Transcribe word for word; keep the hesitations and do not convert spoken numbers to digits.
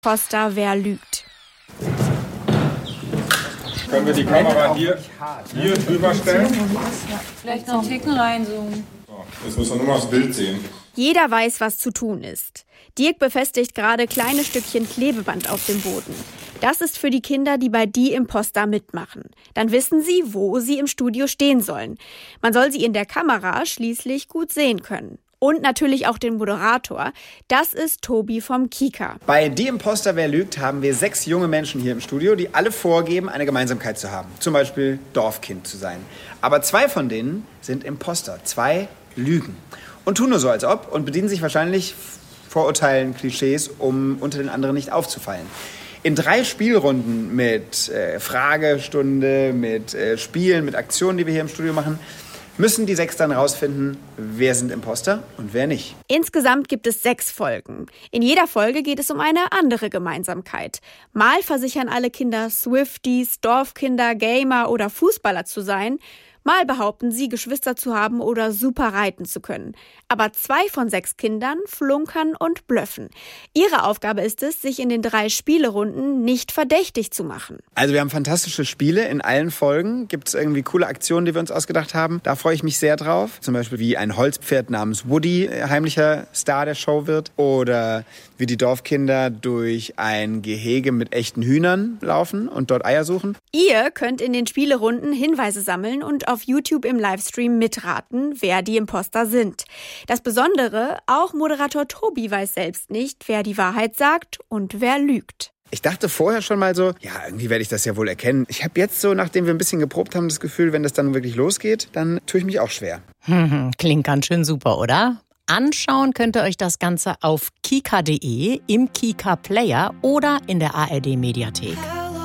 Imposter, wer lügt. Können wir die Kamera hier, hier drüber stellen? Vielleicht noch einen Ticken reinzoomen. So, jetzt müssen wir nur mal das Bild sehen. Jeder weiß, was zu tun ist. Dirk befestigt gerade kleine Stückchen Klebeband auf dem Boden. Das ist für die Kinder, die bei Die Imposter mitmachen. Dann wissen sie, wo sie im Studio stehen sollen. Man soll sie in der Kamera schließlich gut sehen können. Und natürlich auch den Moderator. Das ist Tobi vom Kika. Bei Die Imposter, wer lügt, haben wir sechs junge Menschen hier im Studio, die alle vorgeben, eine Gemeinsamkeit zu haben. Zum Beispiel Dorfkind zu sein. Aber zwei von denen sind Imposter. Zwei lügen. Und tun nur so, als ob und bedienen sich wahrscheinlich Vorurteilen, Klischees, um unter den anderen nicht aufzufallen. In drei Spielrunden mit äh, Fragestunde, mit äh, Spielen, mit Aktionen, die wir hier im Studio machen, müssen die sechs dann rausfinden, wer sind Imposter und wer nicht. Insgesamt gibt es sechs Folgen. In jeder Folge geht es um eine andere Gemeinsamkeit. Mal versichern alle Kinder Swifties, Dorfkinder, Gamer oder Fußballer zu sein. Mal behaupten sie, Geschwister zu haben oder super reiten zu können. Aber zwei von sechs Kindern flunkern und blöffen. Ihre Aufgabe ist es, sich in den drei Spielerunden nicht verdächtig zu machen. Also wir haben fantastische Spiele in allen Folgen. Gibt es irgendwie coole Aktionen, die wir uns ausgedacht haben? Da freue ich mich sehr drauf. Zum Beispiel wie ein Holzpferd namens Woody heimlicher Star der Show wird. Oder wie die Dorfkinder durch ein Gehege mit echten Hühnern laufen und dort Eier suchen. Ihr könnt in den Spielerunden Hinweise sammeln und auf YouTube im Livestream mitraten, wer die Imposter sind. Das Besondere, auch Moderator Tobi weiß selbst nicht, wer die Wahrheit sagt und wer lügt. Ich dachte vorher schon mal so, ja, irgendwie werde ich das ja wohl erkennen. Ich habe jetzt so, nachdem wir ein bisschen geprobt haben, das Gefühl, wenn das dann wirklich losgeht, dann tue ich mich auch schwer. Hm, klingt ganz schön super, oder? Anschauen könnt ihr euch das Ganze auf kika punkt de, im Kika Player oder in der A R D Mediathek.